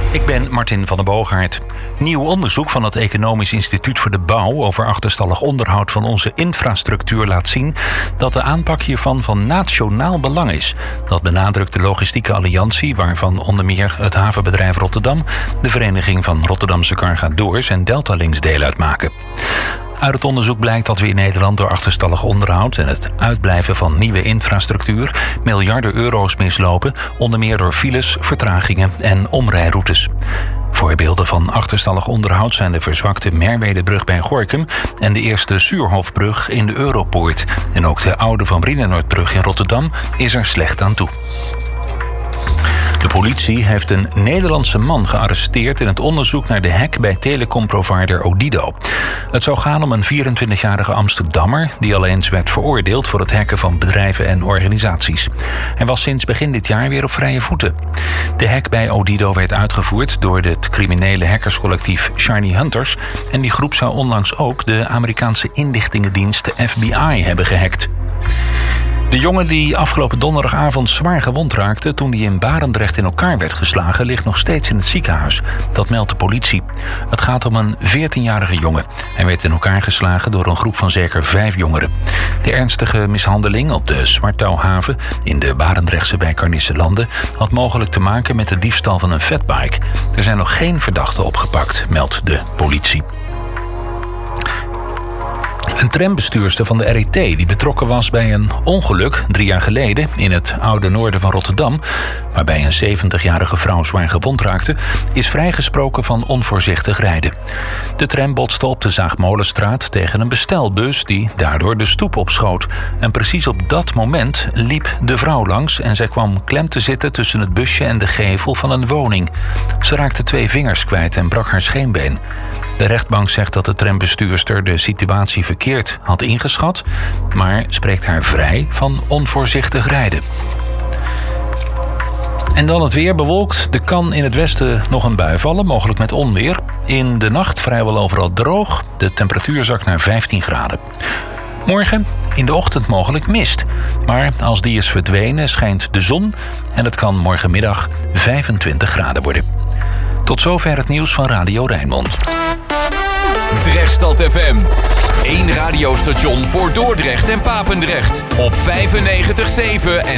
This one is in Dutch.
Ik ben Martin van der Boogaard. Nieuw onderzoek van het Economisch Instituut voor de Bouw over achterstallig onderhoud van onze infrastructuur laat zien dat de aanpak hiervan van nationaal belang is. Dat benadrukt de Logistieke Alliantie, waarvan onder meer het havenbedrijf Rotterdam, de Vereniging van Rotterdamse Cargadoors en Deltalinks deel uitmaken. Uit het onderzoek blijkt dat we in Nederland door achterstallig onderhoud en het uitblijven van nieuwe infrastructuur miljarden euro's mislopen, onder meer door files, vertragingen en omrijroutes. Voorbeelden van achterstallig onderhoud zijn de verzwakte Merwedebrug bij Gorinchem en de eerste Suurhofbrug in de Europoort. En ook de oude Van Brienenoordbrug in Rotterdam is er slecht aan toe. De politie heeft een Nederlandse man gearresteerd in het onderzoek naar de hack bij telecomprovider Odido. Het zou gaan om een 24-jarige Amsterdammer die al eens werd veroordeeld voor het hacken van bedrijven en organisaties. Hij was sinds begin dit jaar weer op vrije voeten. De hack bij Odido werd uitgevoerd door het criminele hackerscollectief Shiny Hunters en die groep zou onlangs ook de Amerikaanse inlichtingendienst de FBI hebben gehackt. De jongen die afgelopen donderdagavond zwaar gewond raakte toen hij in Barendrecht in elkaar werd geslagen, ligt nog steeds in het ziekenhuis. Dat meldt de politie. Het gaat om een 14-jarige jongen. Hij werd in elkaar geslagen door een groep van zeker 5 jongeren. De ernstige mishandeling op de Zwartouwhaven in de Barendrechtse wijk Arnisselanden had mogelijk te maken met de diefstal van een fatbike. Er zijn nog geen verdachten opgepakt, meldt de politie. Een trambestuurster van de RET die betrokken was bij een ongeluk 3 jaar geleden in het oude noorden van Rotterdam, waarbij een 70-jarige vrouw zwaar gewond raakte, is vrijgesproken van onvoorzichtig rijden. De tram botste op de Zaagmolenstraat tegen een bestelbus die daardoor de stoep opschoot. En precies op dat moment liep de vrouw langs en zij kwam klem te zitten tussen het busje en de gevel van een woning. Ze raakte 2 vingers kwijt en brak haar scheenbeen. De rechtbank zegt dat de trambestuurster de situatie verkeerd had ingeschat, maar spreekt haar vrij van onvoorzichtig rijden. En dan het weer bewolkt. Er kan in het westen nog een bui vallen, mogelijk met onweer. In de nacht vrijwel overal droog. De temperatuur zakt naar 15 graden. Morgen in de ochtend mogelijk mist. Maar als die is verdwenen schijnt de zon en het kan morgenmiddag 25 graden worden. Tot zover het nieuws van Radio Rijnmond. Drechtstad FM. 1 radiostation voor Dordrecht en Papendrecht. Op 95.7 en